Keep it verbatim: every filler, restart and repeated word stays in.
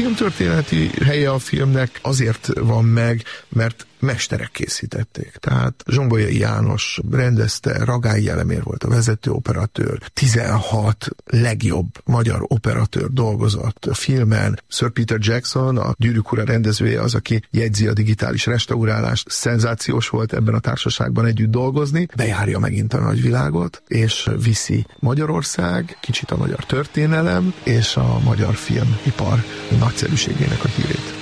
filmtörténeti helye a filmnek azért van meg, mert mesterek készítették. Tehát Zsombolyai János rendezte, Ragályi Elemér volt a vezető operatőr, tizenhat legjobb magyar operatőr dolgozott a filmen. Sir Peter Jackson, a Gyűrűk ura rendezője az, aki jegyzi a digitális restaurálást. Szenzációs volt ebben a társaságban együtt dolgozni. Bejárja megint a nagyvilágot, és viszi Magyarország, kicsit a magyar történelem, és a magyar filmipar nagyszerűségének a hírét.